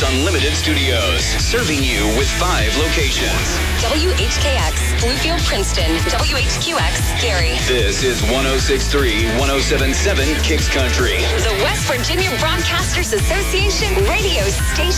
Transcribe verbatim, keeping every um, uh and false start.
Unlimited Studios, serving you with five locations. W H K X, Bluefield, Princeton. W H Q X, Gary. This is one oh six point three, one oh seven point seven Kicks Country. The West Virginia Broadcasters Association radio station.